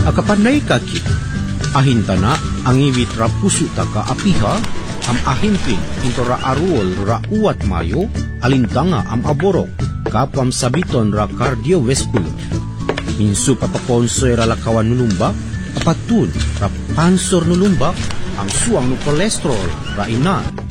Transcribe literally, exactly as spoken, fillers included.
Akapanay kaki, ahintana ang iwit ra puso ta ka apiha, am ahimpin into ra aruol ra uwat mayo, alintanga am aborok, kapam sabiton ra cardiovascular. Minsu papaponsoy ra lakawan nulumbak, apatun ra pansor nulumbak, ang suang no kolesterol ra inan.